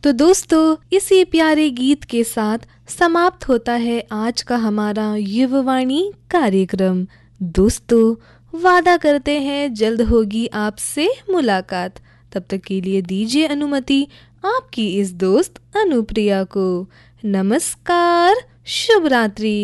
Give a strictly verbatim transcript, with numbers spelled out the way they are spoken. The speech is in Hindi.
तो दोस्तों, इसी प्यारे गीत के साथ समाप्त होता है आज का हमारा युववाणी कार्यक्रम। दोस्तों, वादा करते हैं जल्द होगी आपसे मुलाकात। तब तक के लिए दीजिए अनुमति आपकी इस दोस्त अनुप्रिया को। नमस्कार, शुभ रात्रि।